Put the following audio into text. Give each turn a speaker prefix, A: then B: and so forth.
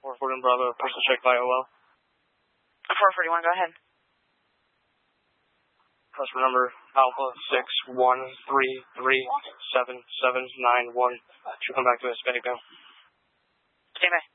A: 441 Bravo, personal check by OL.
B: 441, go ahead.
A: Customer number Alpha 613377791. Should come back to Hispanic now.
B: Okay, bye.